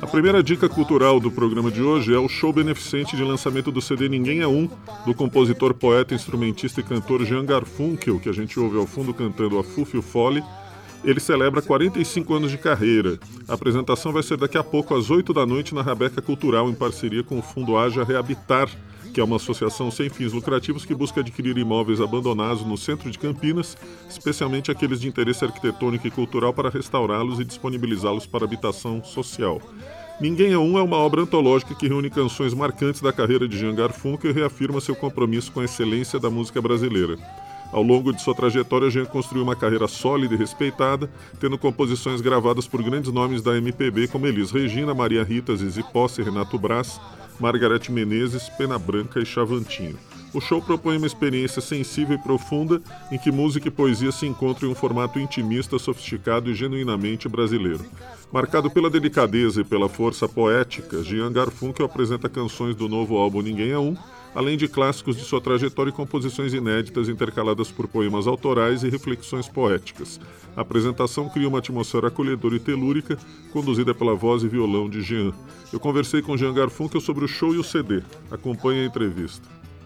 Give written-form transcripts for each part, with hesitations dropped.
primeira dica cultural do programa de hoje é o show beneficente de lançamento do CD Ninguém é Um, do compositor, poeta, instrumentista e cantor Jean Garfunkel, que a gente ouve ao fundo cantando a Fufi e o Fole. Ele celebra 45 anos de carreira. A apresentação vai ser daqui a pouco, às 8 da noite, na Rabeca Cultural, em parceria com o Fundo Haja Reabitar, que é uma associação sem fins lucrativos que busca adquirir imóveis abandonados no centro de Campinas, especialmente aqueles de interesse arquitetônico e cultural, para restaurá-los e disponibilizá-los para habitação social. Ninguém é Um é uma obra antológica que reúne canções marcantes da carreira de Jean Garfunkel e reafirma seu compromisso com a excelência da música brasileira. Ao longo de sua trajetória, Jean construiu uma carreira sólida e respeitada, tendo composições gravadas por grandes nomes da MPB como Elis Regina, Maria Rita, Zizi Posse, Renato Braz, Margareth Menezes, Pena Branca e Chavantinho. O show propõe uma experiência sensível e profunda em que música e poesia se encontram em um formato intimista, sofisticado e genuinamente brasileiro. Marcado pela delicadeza e pela força poética, Jean Garfunkel apresenta canções do novo álbum Ninguém é Um, além de clássicos de sua trajetória e composições inéditas intercaladas por poemas autorais e reflexões poéticas. A apresentação cria uma atmosfera acolhedora e telúrica, conduzida pela voz e violão de Jean. Eu conversei com Jean Garfunkel sobre o show e o CD. Acompanhe a entrevista.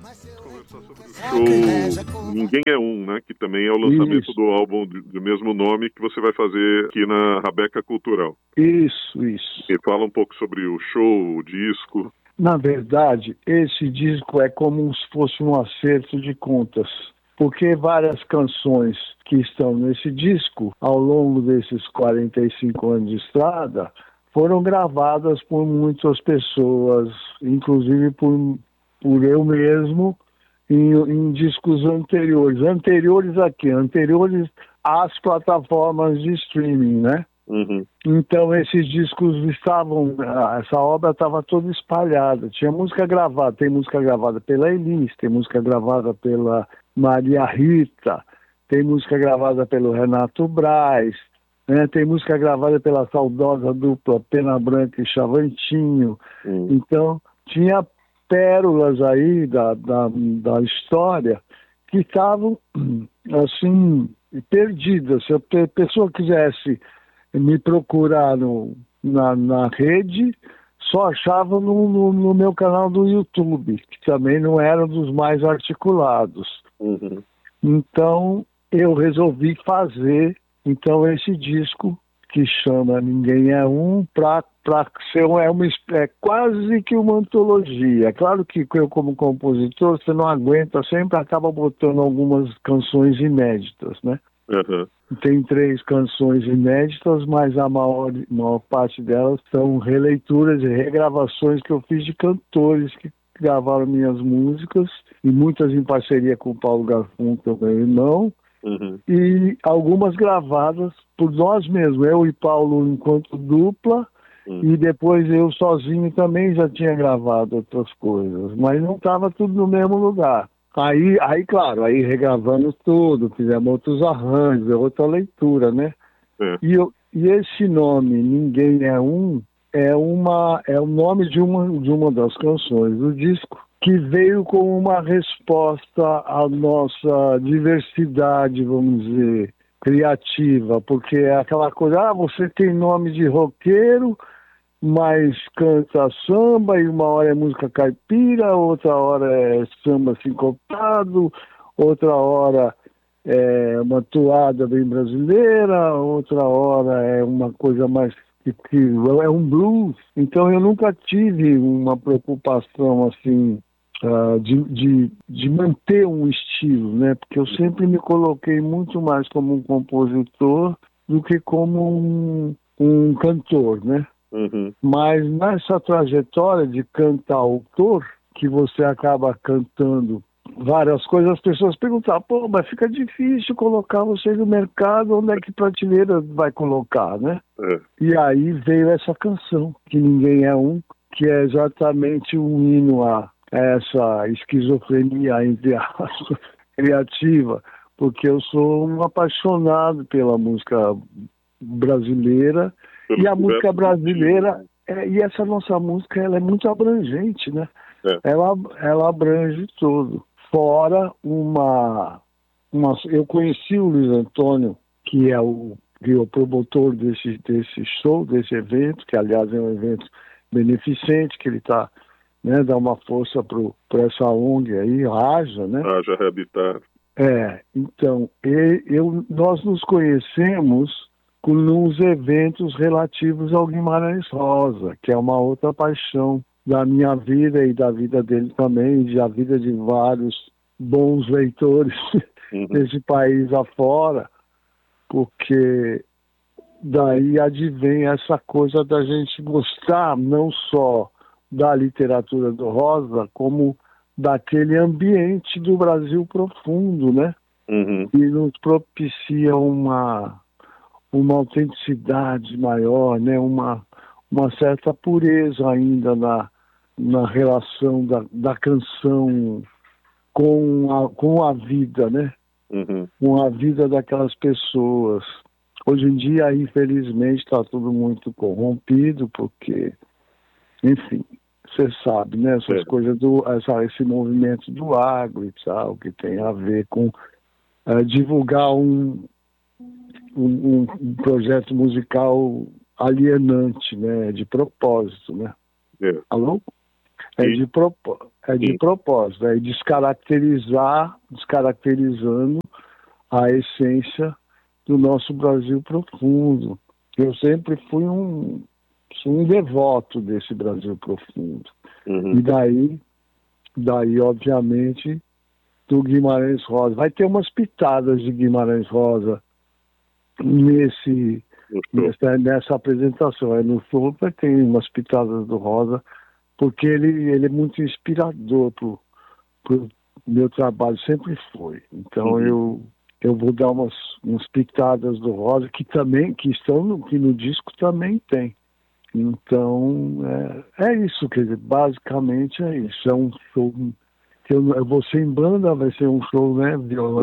Show Ninguém é Um, né? Que também é o lançamento do álbum do mesmo nome que você vai fazer aqui na Rabeca Cultural. Isso. E fala um pouco sobre o show, o disco. Na verdade, esse disco é como se fosse um acerto de contas, porque várias canções que estão nesse disco, ao longo desses 45 anos de estrada, foram gravadas por muitas pessoas, inclusive por eu mesmo, em discos anteriores. Anteriores às plataformas de streaming, né? Uhum. Então esses discos essa obra estava toda espalhada. Tinha música gravada, tem música gravada pela Elis, tem música gravada pela Maria Rita, tem música gravada pelo Renato Braz, né? Tem música gravada pela saudosa dupla Pena Branca e Chavantinho. Então tinha pérolas aí da história que estavam assim perdidas. Se a pessoa quisesse me procurar na rede, só achava no meu canal do YouTube, que também não era dos mais articulados. Uhum. Então eu resolvi fazer esse disco que chama Ninguém é Um, para ser é quase que uma antologia. É claro que eu, como compositor, você não aguenta, sempre acaba botando algumas canções inéditas, né? Uhum. Tem 3 canções inéditas, mas a maior parte delas são releituras e regravações que eu fiz de cantores que gravaram minhas músicas, e muitas em parceria com o Paulo Garfunkel, meu irmão, e algumas gravadas por nós mesmos, eu e Paulo enquanto dupla, e depois eu sozinho também já tinha gravado outras coisas, mas não estava tudo no mesmo lugar. Aí, claro, regravamos tudo, fizemos outros arranjos, outra leitura, né? E esse nome, Ninguém é Um, é o nome de uma das canções do disco, que veio como uma resposta à nossa diversidade, vamos dizer, criativa, porque é aquela coisa, você tem nome de roqueiro, mas canta samba, e uma hora é música caipira, outra hora é samba sincopado, outra hora é uma toada bem brasileira, outra hora é uma coisa mais que é um blues. Então eu nunca tive uma preocupação assim de manter um estilo, né? Porque eu sempre me coloquei muito mais como um compositor do que como um cantor, né? Mas nessa trajetória de cantautor, que você acaba cantando várias coisas, as pessoas perguntam, mas fica difícil colocar você no mercado, onde é que prateleira vai colocar, né? E aí veio essa canção, que Ninguém é Um, que é exatamente um hino a essa esquizofrenia, entre aspas, criativa, porque eu sou um apaixonado pela música brasileira, e a música brasileira, e essa nossa música, ela é muito abrangente, né? Ela abrange tudo. Fora eu conheci o Luiz Antônio, que é o o promotor desse show, desse evento, que aliás é um evento beneficente, que ele está, né, dá uma força para essa ONG aí, Haja, né? Haja Reabilitar. Então, nós nos conhecemos nos eventos relativos ao Guimarães Rosa, que é uma outra paixão da minha vida e da vida dele também, e da vida de vários bons leitores desse país afora, porque daí advém essa coisa da gente gostar não só da literatura do Rosa, como daquele ambiente do Brasil profundo, né? E nos propicia uma autenticidade maior, né? Uma certa pureza ainda na relação da canção com a vida, né? Com a vida daquelas pessoas. Hoje em dia, infelizmente, está tudo muito corrompido, porque, enfim, você sabe, né? Essas coisas esse movimento do agro e tal, que tem a ver com divulgar um projeto musical alienante, né? De propósito, né? Alô? De propósito, é descaracterizando a essência do nosso Brasil profundo. Eu sempre fui um devoto desse Brasil profundo. E daí, obviamente, do Guimarães Rosa. Vai ter umas pitadas de Guimarães Rosa nessa apresentação. No show vai ter umas pitadas do Rosa, porque ele é muito inspirador pro meu trabalho, sempre foi. Então eu vou dar umas pitadas do Rosa que no disco também tem. Então é isso, quer dizer, basicamente é isso. É um show que eu vou ser em banda, vai ser um show, né?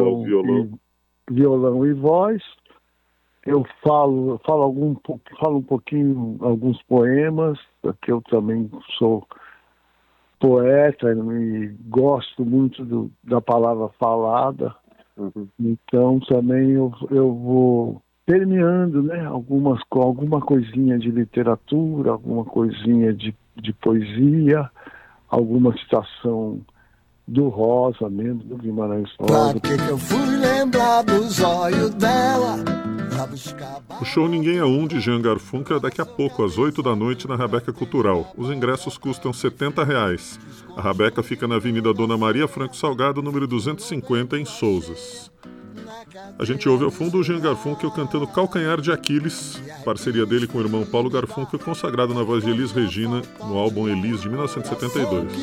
Violão e voz. Eu falo um pouquinho, alguns poemas, porque eu também sou poeta e gosto muito da palavra falada. Então também eu vou permeando, né, alguma coisinha de literatura, alguma coisinha de poesia, alguma citação do Rosa mesmo, do Guimarães Rosa. Pra que eu fui lembrar dos olhos dela? O show Ninguém é Um, de Jean Garfunkel, é daqui a pouco, às 8 da noite, na Rabeca Cultural. Os ingressos custam R$70. A Rabeca fica na Avenida Dona Maria Franco Salgado, número 250, em Sousas. A gente ouve ao fundo o Jean Garfunkel cantando Calcanhar de Aquiles, parceria dele com o irmão Paulo Garfunkel, consagrado na voz de Elis Regina, no álbum Elis, de 1972.